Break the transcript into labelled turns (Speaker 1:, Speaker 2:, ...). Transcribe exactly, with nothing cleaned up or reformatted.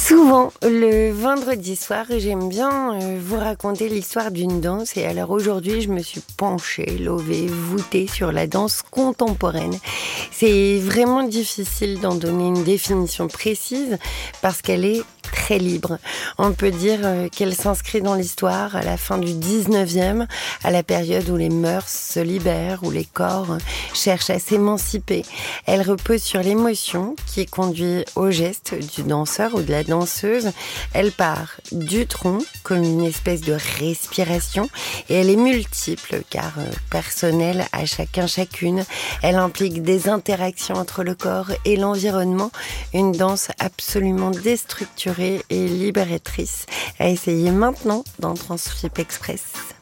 Speaker 1: Souvent, le vendredi soir, j'aime bien euh, vous raconter l'histoire d'une danse. Et alors aujourd'hui, je me suis penchée, levée, voûtée sur la danse contemporaine. C'est vraiment difficile d'en donner une définition précise parce qu'elle est très libre. On peut dire euh, qu'elle s'inscrit dans l'histoire à la fin du dix-neuvième, à la période où les mœurs se libèrent, où les corps euh, cherchent à s'émanciper. Elle repose sur l'émotion qui conduit au geste du danseur ou de la danseuse. Elle part du tronc comme une espèce de respiration et elle est multiple car euh, personnelle à chacun chacune. Elle implique des interactions entre le corps et l'environnement. Une danse absolument déstructurée et libératrice à essayer maintenant dans Transflip Express.